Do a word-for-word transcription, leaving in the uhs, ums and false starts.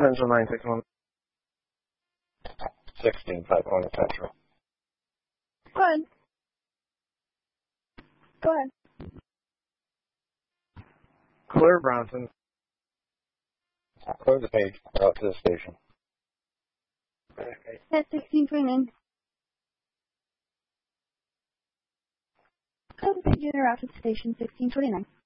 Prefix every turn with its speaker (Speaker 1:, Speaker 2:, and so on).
Speaker 1: Central nine six one.
Speaker 2: sixteen five one Central.
Speaker 3: Go ahead. Go ahead.
Speaker 1: Clear Bronson.
Speaker 2: Close the page. Out to the station.
Speaker 3: At sixteen twenty-nine. Close the page, interrupt at station sixteen twenty-nine.